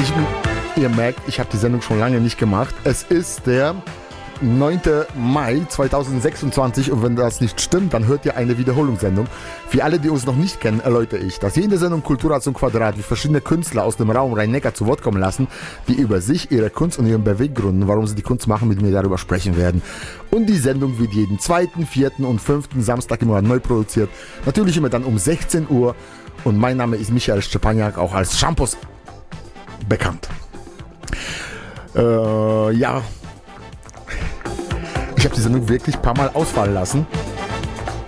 Ihr merkt, ich habe die Sendung schon lange nicht gemacht. Es ist der 9. Mai 2026 und wenn das nicht stimmt, dann hört ihr eine Wiederholungssendung. Für alle, die uns noch nicht kennen, erläutere ich, dass jede Sendung Kultura zum Quadrat wie verschiedene Künstler aus dem Raum Rhein-Neckar zu Wort kommen lassen, die über sich, ihre Kunst und ihren Beweggründen, warum sie die Kunst machen, mit mir darüber sprechen werden. Und die Sendung wird jeden 2., 4. und 5. Samstag im Monat neu produziert. Natürlich immer dann um 16 Uhr. Und mein Name ist Michael Szczepaniak, auch als Shampoos bekannt. Ja. Ich habe die Sendung wirklich ein paar Mal ausfallen lassen.